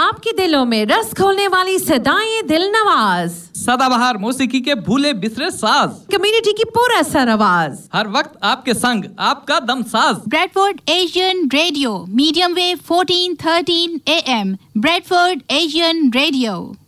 आपके दिलों में रस खोलने वाली सदाएं दिल नवाज, सदाबहार मौसीकी के भूले बिसरे साज, कम्युनिटी की पूरा सर आवाज, हर वक्त आपके संग आपका दम साज। Bradford Asian radio, medium wave 1413 AM, Bradford Asian radio.